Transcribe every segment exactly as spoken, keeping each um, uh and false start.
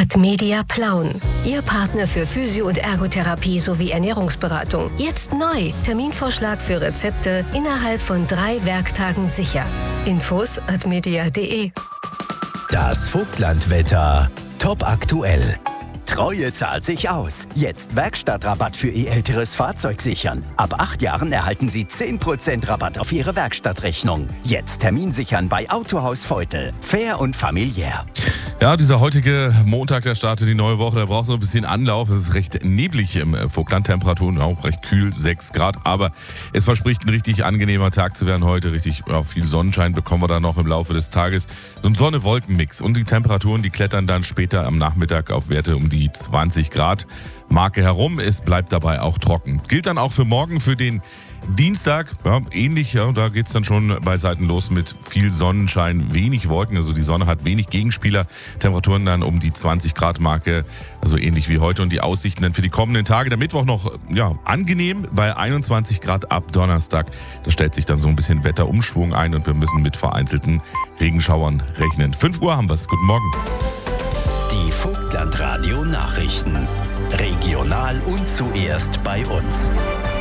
Admedia Plauen. Ihr Partner für Physio- und Ergotherapie sowie Ernährungsberatung. Jetzt neu. Terminvorschlag für Rezepte innerhalb von drei Werktagen sicher. Infos admedia punkt de. Das Vogtlandwetter. Top aktuell. Treue zahlt sich aus. Jetzt Werkstattrabatt für Ihr älteres Fahrzeug sichern. Ab acht Jahren erhalten Sie zehn Prozent Rabatt auf Ihre Werkstattrechnung. Jetzt Termin sichern bei Autohaus Veutel. Fair und familiär. Ja, dieser heutige Montag, der startet die neue Woche, der braucht so ein bisschen Anlauf. Es ist recht neblig im Vogtland, Temperaturen auch recht kühl, sechs Grad. Aber es verspricht ein richtig angenehmer Tag zu werden heute. Richtig ja, viel Sonnenschein bekommen wir da noch im Laufe des Tages. So ein Sonne-Wolken-Mix. Und die Temperaturen, die klettern dann später am Nachmittag auf Werte um die zwanzig Grad Marke herum. Es bleibt dabei auch trocken. Gilt dann auch für morgen, für den Dienstag, ja, ähnlich, ja, da geht's dann schon bei Seiten los mit viel Sonnenschein, wenig Wolken, also die Sonne hat wenig Gegenspieler, Temperaturen dann um die zwanzig Grad Marke, also ähnlich wie heute und die Aussichten dann für die kommenden Tage. Der Mittwoch noch, ja, angenehm bei einundzwanzig Grad ab Donnerstag, da stellt sich dann so ein bisschen Wetterumschwung ein und wir müssen mit vereinzelten Regenschauern rechnen. fünf Uhr haben wir's, guten Morgen. Die Vogtlandradio Nachrichten. Regional und zuerst bei uns.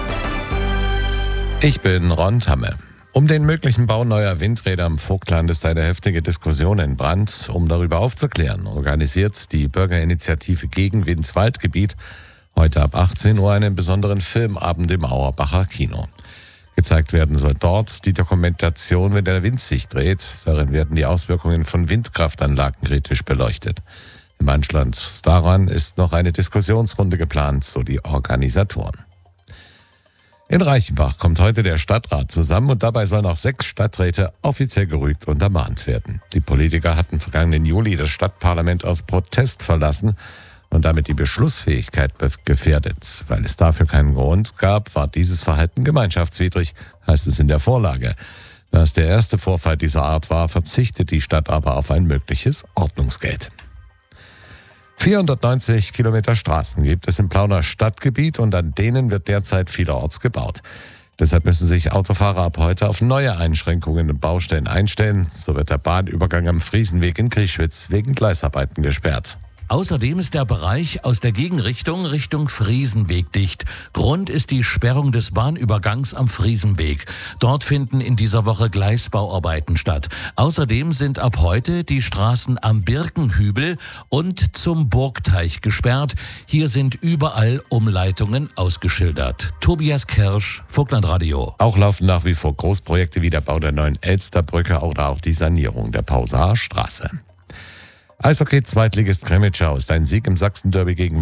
Ich bin Ron Tamme. Um den möglichen Bau neuer Windräder im Vogtland ist eine heftige Diskussion entbrannt. Um darüber aufzuklären, organisiert die Bürgerinitiative gegen Wind-Waldgebiet heute ab achtzehn Uhr einen besonderen Filmabend im Auerbacher Kino. Gezeigt werden soll dort die Dokumentation, wenn der Wind sich dreht. Darin werden die Auswirkungen von Windkraftanlagen kritisch beleuchtet. Im Anschluss daran ist noch eine Diskussionsrunde geplant, so die Organisatoren. In Reichenbach kommt heute der Stadtrat zusammen und dabei sollen auch sechs Stadträte offiziell gerügt und ermahnt werden. Die Politiker hatten vergangenen Juli das Stadtparlament aus Protest verlassen und damit die Beschlussfähigkeit gefährdet. Weil es dafür keinen Grund gab, war dieses Verhalten gemeinschaftswidrig, heißt es in der Vorlage. Da es der erste Vorfall dieser Art war, verzichtet die Stadt aber auf ein mögliches Ordnungsgeld. vierhundertneunzig Kilometer Straßen gibt es im Plauner Stadtgebiet und an denen wird derzeit vielerorts gebaut. Deshalb müssen sich Autofahrer ab heute auf neue Einschränkungen und Baustellen einstellen. So wird der Bahnübergang am Friesenweg in Grischwitz wegen Gleisarbeiten gesperrt. Außerdem ist der Bereich aus der Gegenrichtung Richtung Friesenweg dicht. Grund ist die Sperrung des Bahnübergangs am Friesenweg. Dort finden in dieser Woche Gleisbauarbeiten statt. Außerdem sind ab heute die Straßen am Birkenhübel und zum Burgteich gesperrt. Hier sind überall Umleitungen ausgeschildert. Tobias Kirsch, Vogtlandradio. Auch laufen nach wie vor Großprojekte wie der Bau der neuen Elsterbrücke oder auch die Sanierung der Pausaer Straße. Eishockey-Zweitligist Cremitschau ist ein Sieg im Sachsen-Derby gegen